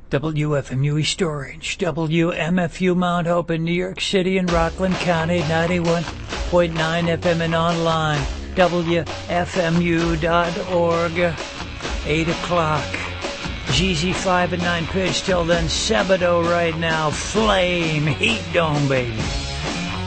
WFMU East Orange, WMFU Mount Hope in New York City and Rockland County, 91.9 FM and online, WFMU.org, 8 o'clock. GZ5 and 9 pitch. Till then, Sebado right now. Flame, heat dome, baby.